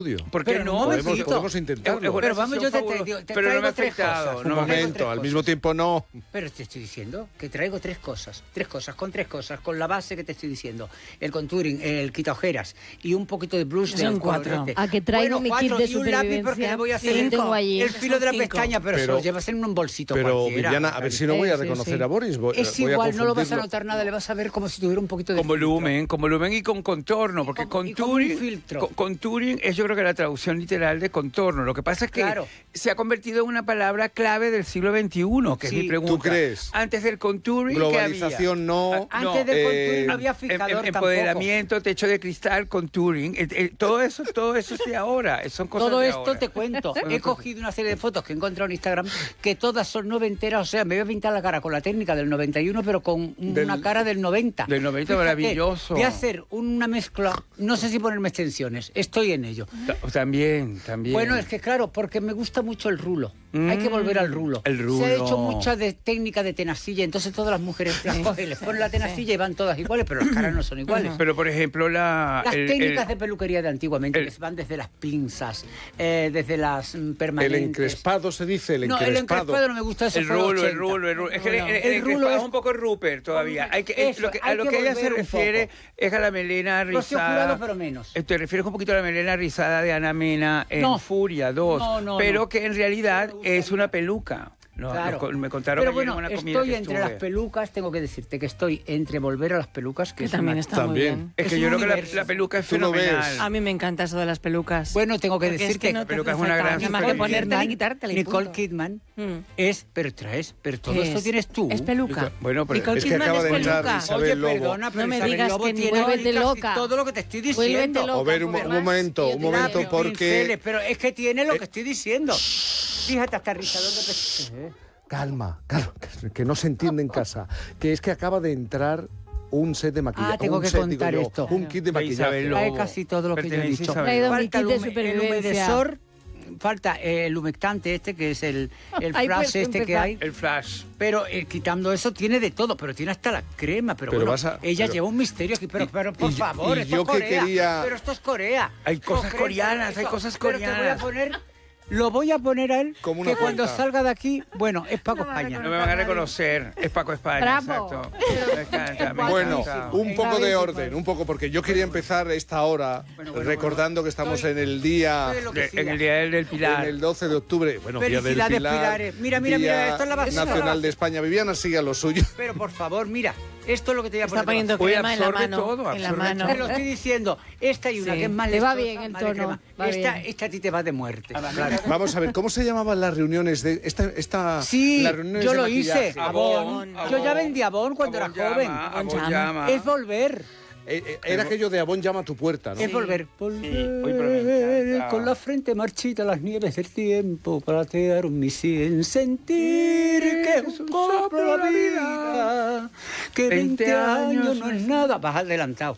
¿Por qué no? Podemos intentarlo. Pero vamos, yo te pero no me ha tres afectado. cosas. Un momento, al mismo tiempo no. Pero te estoy diciendo que traigo tres cosas, con la base que te estoy diciendo. El contouring, el quita ojeras y un poquito de blush. Son cuatro. A que traigo mi kit de y un lápiz porque le voy a hacer el filo de la pestaña, pero se lo llevas en un bolsito cualquiera. Viviana, a ver si no voy a reconocer a Boris. Es igual, no lo vas a notar nada, le vas a ver como si tuviera un poquito de con volumen y con contorno, porque contouring es, yo creo que la traducción literal de contorno. Lo que pasa es que se ha convertido en una palabra clave del siglo XXI, que es mi pregunta. ¿Tú crees? Antes del contouring, globalización ¿qué había? no. Antes del contouring no había fijador empoderamiento, tampoco. Techo de cristal, contouring. Todo eso es de ahora. Son cosas todo de esto ahora. Te cuento. He cogido una serie de fotos que he encontrado en Instagram que todas son noventeras. O sea, me voy a pintar la cara con la técnica del 91, pero con una cara del 90. Del 90, maravilloso. Voy a hacer una mezcla. No sé si ponerme extensiones. Estoy en ello. También. Bueno, es que claro, porque me gusta mucho el rulo. Hay que volver al rulo. El rulo. Se ha hecho mucha técnica de tenacilla, entonces todas las mujeres las cogen, les ponen la tenacilla y van todas iguales, pero las caras no son iguales. Pero, por ejemplo, las técnicas de peluquería de antiguamente, que van desde las pinzas, desde las permanentes. El encrespado se dice, el encrespado. No, el encrespado no me gusta, eso el rulo. Es que el rulo es un poco Rupert todavía. A lo que ella se refiere es a la melena rizada. Pero menos. Te refieres un poquito a la melena rizada de Ana Mena en Furia 2, pero que en realidad es una peluca. Me contaron pero que bueno, una comida estoy que entre estuve. las pelucas, tengo que decirte que estoy entre volver a las pelucas, que también está muy bien. Es que yo creo que la peluca es fenomenal. A mí me encanta eso de las pelucas. Bueno, tengo que decir que la peluca es una gran nada más que ponértela y quitártela. Nicole Kidman es, pero todo esto tienes tú. Es peluca. Bueno, pero Nicole es que Kidman acaba es de entrar peluca. Isabel Lobo. Perdona, pero no me Isabel digas Lobo que tiene vuélvete loca. todo lo que te estoy diciendo. Vuélvete loca. A ver, un momento, porque... Pero es que tiene lo que estoy diciendo. Fíjate, hasta rizador de pestañas. Calma, que no se entiende en casa. Que es que acaba de entrar un set de maquillaje. Tengo que contar esto. Un kit de maquillaje. Trae casi todo lo que yo he dicho. Traído mi kit de el humedecedor, falta el humectante que es el flash que hay. El flash. Pero quitando eso tiene de todo, pero tiene hasta la crema. Pero bueno, ella lleva un misterio aquí, pero por favor, esto es Corea. Pero esto es Corea. Hay cosas coreanas, Pero lo voy a poner a él, como una que cuando salga de aquí, bueno, es Paco España. No me van a reconocer, es Paco España, Bravo. exacto. Me encanta, Bueno, un poco de orden, porque yo quería empezar esta hora recordando que estamos en el día... En el Día del Pilar. En el 12 de octubre. Bueno, Día del Felicidades, Pilar. Pilares. Mira, esto es la base Nacional de España. Viviana, sigue a lo suyo. Pero por favor, mira, esto es lo que te voy a poner. Está poniendo crema en la mano. Todo, en la mano. Te lo estoy diciendo. Esta hay una que es más Te va lechosa, bien el más de tono, crema. va bien. Esta a ti te va de muerte. Vamos a ver, ¿cómo se llamaban las reuniones de esta Sí, las reuniones yo de lo maquillaje? hice. Avon. Yo ya vendí Avon cuando era joven. Es volver. Era aquello de Avon llama a tu puerta, ¿no? Es volver. Volver con la frente marchita las nieves del tiempo, platearon mi sien sentir que es un soplo la vida, que 20 años no es nada. Vas adelantado.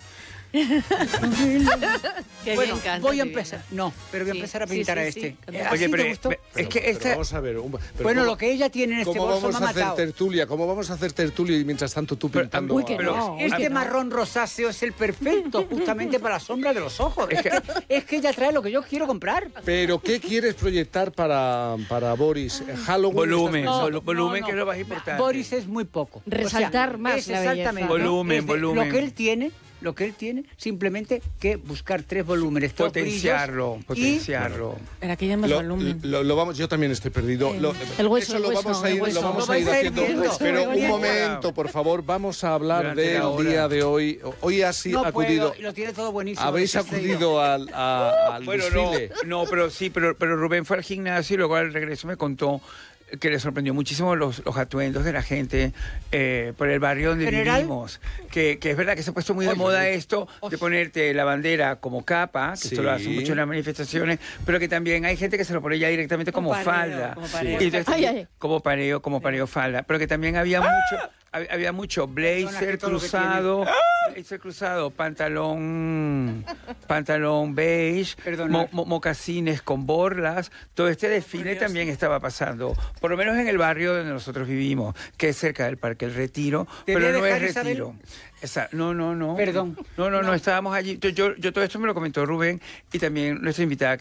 Bueno, voy a empezar. No, pero voy a empezar a pintar a este. Oye, pero es que vamos a ver. Bueno, lo que ella tiene en este bolso me ha matado. ¿Cómo vamos a hacer tertulia y mientras tanto tú pintando? Este marrón rosáceo es el perfecto justamente para la sombra de los ojos. Es que ella trae lo que yo quiero comprar. ¿Pero qué quieres proyectar para Boris? Halloween. Volumen, que es lo más importante. Boris es muy poco. Resaltar más la exactamente. Volumen. Lo que él tiene, simplemente que buscar 3 volúmenes. Potenciarlo. Pero aquí hay más volumen. Yo también estoy perdido. El hueso, eso lo vamos a ir haciendo. Pero un momento, por favor, vamos a hablar del día de hoy. Hoy ha acudido. Lo tiene todo buenísimo. ¿Habéis acudido al desfile? No, pero Rubén fue al gimnasio y luego al regreso me contó que le sorprendió muchísimo los atuendos de la gente por el barrio donde vivimos. Que es verdad que se ha puesto muy de moda esto de ponerte la bandera como capa, que esto lo hacen mucho en las manifestaciones, pero que también hay gente que se lo pone ya directamente como falda. Como pareo falda. Pero que también había mucho blazer cruzado, pantalón beige, mocasines con borlas. Todo este desfile también estaba pasando, por lo menos en el barrio donde nosotros vivimos, que es cerca del Parque El Retiro, pero no es Retiro. No. Perdón. No, estábamos allí. Yo todo esto me lo comentó Rubén y también nuestra invitada